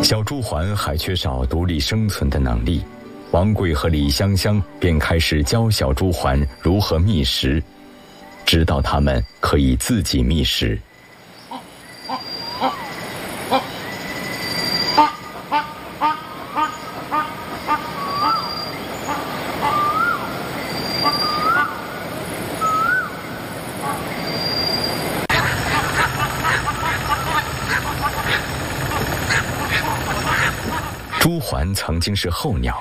小朱鹮还缺少独立生存的能力，王贵和李香香便开始教小朱鹮如何觅食，直到它们可以自己觅食。朱鹮曾经是候鸟，